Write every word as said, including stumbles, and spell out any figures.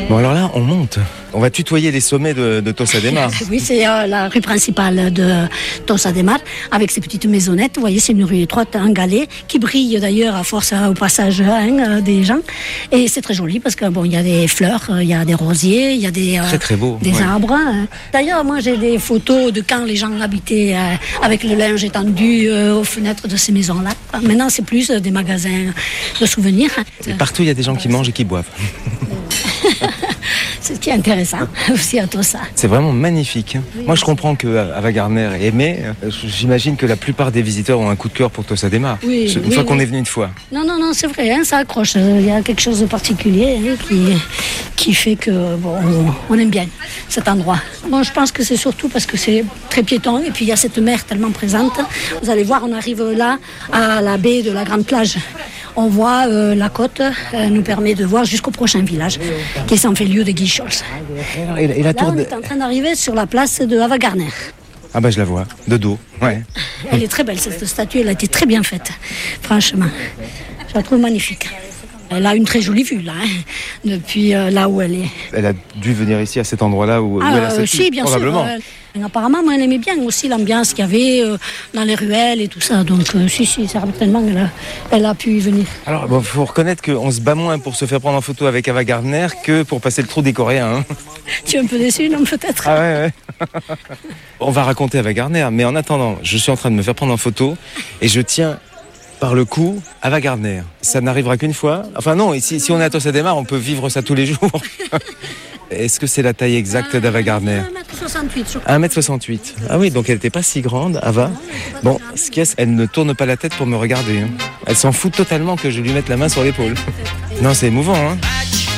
Bon alors là, on monte. On va tutoyer les sommets de, de Tossa de Mar. Oui, c'est euh, la rue principale de Tossa de Mar, avec ses petites maisonnettes. Vous voyez, c'est une rue étroite, un galet, qui brille d'ailleurs à force euh, au passage hein, des gens. Et c'est très joli parce que bon, il y a des fleurs, il y a des rosiers, il y a des, euh, très, très beau, des ouais. arbres. Hein. D'ailleurs, moi j'ai des photos de quand les gens habitaient euh, avec le linge étendu euh, aux fenêtres de ces maisons-là. Maintenant, c'est plus euh, des magasins de souvenirs. Et partout, il y a des gens qui mangent et qui boivent. C'est ce qui est intéressant aussi à Tossa. C'est vraiment magnifique. Oui, Moi, je comprends que Ava Gardner est aimé. J'imagine que la plupart des visiteurs ont un coup de cœur pour Tossa de Mar. Oui, une oui, fois qu'on oui. est venu une fois. Non, non, non, c'est vrai, hein, ça accroche. Il y a quelque chose de particulier hein, qui, qui fait que bon, on, on aime bien cet endroit. Bon, je pense que c'est surtout parce que c'est très piéton et puis il y a cette mer tellement présente. Vous allez voir, on arrive là à la baie de la Grande Plage. On voit euh, la côte, euh, nous permet de voir jusqu'au prochain village, qui est Saint-Féliu de Guichols. Et, et la là, tour on de... est en train d'arriver sur la place de Ava Gardner. Ah bah je la vois, de dos, ouais. Elle est très belle, cette statue, elle a été très bien faite, franchement. Je la trouve magnifique. Elle a une très jolie vue, là, hein, depuis euh, là où elle est. Elle a dû venir ici, à cet endroit-là, où, ah, où elle a euh, cette si, bien probablement. sûr. Euh, apparemment, moi, elle aimait bien aussi l'ambiance qu'il y avait euh, dans les ruelles et tout ça. Donc, euh, si, si, certainement, elle a, elle a pu y venir. Alors, il bon, faut reconnaître qu'on se bat moins pour se faire prendre en photo avec Ava Gardner que pour passer le trou des Coréens. Hein. Tu es un peu déçu, non, peut-être? Ah ouais, ouais. On va raconter Ava Gardner, mais en attendant, je suis en train de me faire prendre en photo et je tiens... par le coup, Ava Gardner. Ça n'arrivera qu'une fois. Enfin non, si, si on est à Tossa de Mar, on peut vivre ça tous les jours. Est-ce que c'est la taille exacte euh, d'Ava Gardner? un mètre soixante-huit, je crois. un mètre soixante-huit. Ah oui, donc elle n'était pas si grande, Ava. Bon, ce qu'il y a, elle ne tourne pas la tête pour me regarder. Elle s'en fout totalement que je lui mette la main sur l'épaule. Non, c'est émouvant, hein.